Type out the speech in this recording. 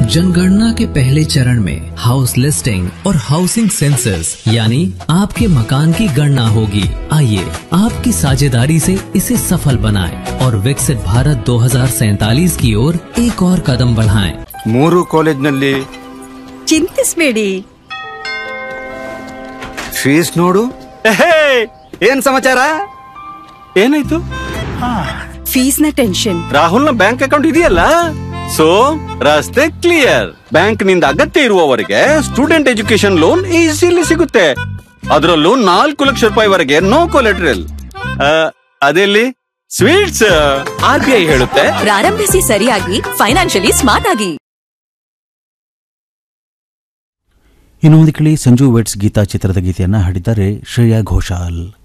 जनगणना के पहले चरण में हाउस लिस्टिंग और हाउसिंग सेंसस यानी आपके मकान की गणना होगी। आइए आपकी साझेदारी से इसे सफल बनाएं और विकसित भारत 2047 की ओर एक और कदम बढ़ाएं। 3 ಕಾಲೇಜ್ನಲ್ಲಿ ಚಿಂತಿಸಬೇಡಿ, ಫೀಸ್ ನೋಡು. ಏನ್ ಸಮಾಚಾರ? ಏನಾಯ್ತು? ಫೀಸ್ ನ ಟೆನ್ಷನ್. ರಾಹುಲ್ ನ ಬ್ಯಾಂಕ್ ಅಕೌಂಟ್ ಇದೆಯಲ್ಲ, ಸೊ ರಸ್ತೆ ಕ್ಲಿಯರ್. ಬ್ಯಾಂಕ್ ನಿಂದ ಅಗತ್ಯ ಇರುವವರೆಗೆ ಸ್ಟೂಡೆಂಟ್ ಎಜುಕೇಶನ್ ಲೋನ್ ಈಸಿಲಿ ಸಿಗುತ್ತೆ. ಅದರಲ್ಲೂ 4 ಲಕ್ಷ ರೂಪಾಯಿವರೆಗೆ ನೋ ಕೊಲೆಟ್ರಲ್. ಅದೆಲ್ಲಿ ಸ್ವೀಟ್ಸ್. RBI ಹೇಳುತ್ತೆ, ಪ್ರಾರಂಭಿಸಿ ಸರಿಯಾಗಿ, ಫೈನಾನ್ಷಿಯಲಿ ಸ್ಮಾರ್ಟ್ ಆಗಿ. ಇನ್ನು ಮುಂದೆ ಕೇಳಿ ಸಂಜು ವೆಟ್ಸ್ ಗೀತಾ ಚಿತ್ರದ ಗೀತೆಯನ್ನು ಹಾಡಿದ್ದಾರೆ ಶ್ರೇಯಾ ಘೋಷಾಲ್.